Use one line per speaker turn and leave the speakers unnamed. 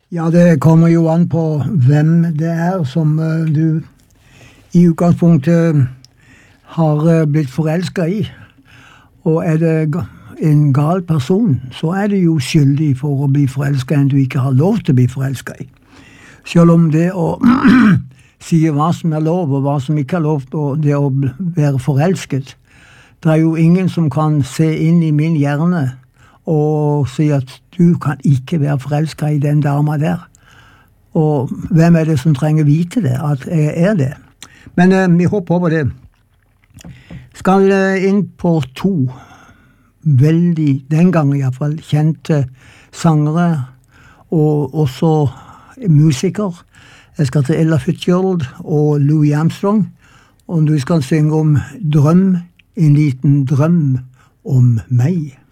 Ja, det kommer jo an på hvem det er som du i utgangspunktet har blitt forelsket i. Og er det en gal person, så er det jo skyldig for å bli forelsket en du ikke har lov til å bli forelsket i. Selv om det å si hva som er lov og hva som ikke er lov, og det å være forelsket, det er jo ingen som kan se inn i min hjerne og si at du kan ikke være forelsket i den dama der. Og hvem er det som trenger vite det, at jeg er det? Men vi hopper over det. Skal inn på to veldig, den gangen i hvert fall, kjente sangere og også musiker. Jeg skal til Ella Fitzgerald og Louis Armstrong, og du skal synge om drøm, en liten drøm om meg.